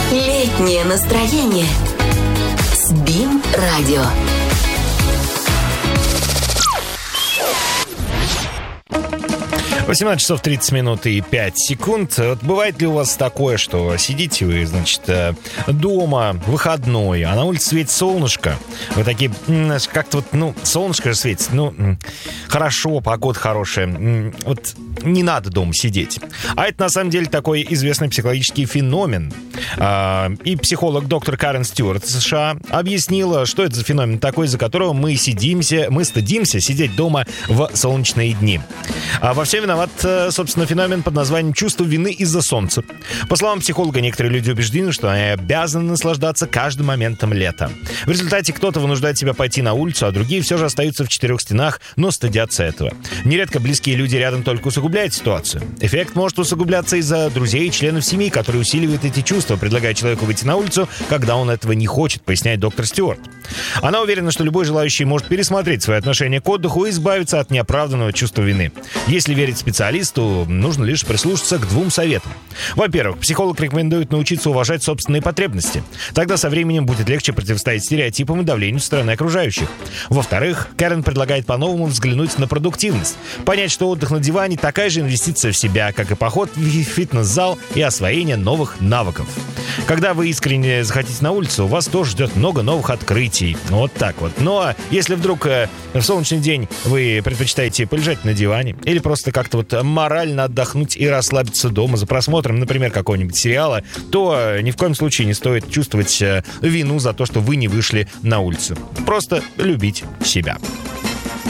Летнее настроение с БИМ-радио. «18 часов 30 минут и 5 секунд. Вот бывает ли у вас такое, что сидите вы, значит, дома, выходной, а на улице светит солнышко? Вы такие, как-то вот, солнышко же светит, хорошо, погода хорошая, вот не надо дома сидеть. А это, на самом деле, такой известный психологический феномен. И психолог доктор Карен Стюарт из США объяснила, что это за феномен такой, из-за которого мы стыдимся сидеть дома в солнечные дни. Во всем виноват, собственно, феномен под названием «чувство вины из-за солнца». По словам психолога, некоторые люди убеждены, что они обязаны наслаждаться каждым моментом лета. В результате кто-то вынуждает себя пойти на улицу, а другие все же остаются в четырех стенах, но стыдятся этого. Нередко близкие люди рядом только усугубляют ситуацию. Эффект может усугубляться из-за друзей и членов семьи, которые усиливают эти чувства, предлагая человеку выйти на улицу, когда он этого не хочет, поясняет доктор Стюарт. Она уверена, что любой желающий может пересмотреть свое отношение к отдыху и избавиться от неоправданного чувства вины. Если верить специалисту, нужно лишь прислушаться к двум советам. Во-первых, психолог рекомендует научиться уважать собственные потребности. Тогда со временем будет легче противостоять стереотипам и давлению со стороны окружающих. Во-вторых, Карен предлагает по-новому взглянуть на продуктивность. Понять, что отдых на диване – такая же инвестиция в себя, как и поход в фитнес-зал и освоение новых навыков. Когда вы искренне захотите на улицу, у вас тоже ждет много новых открытий. Вот так вот. Но если вдруг в солнечный день вы предпочитаете полежать на диване или просто как-то вот морально отдохнуть и расслабиться дома за просмотром, например, какого-нибудь сериала, то ни в коем случае не стоит чувствовать вину за то, что вы не вышли на улицу. Просто любить себя.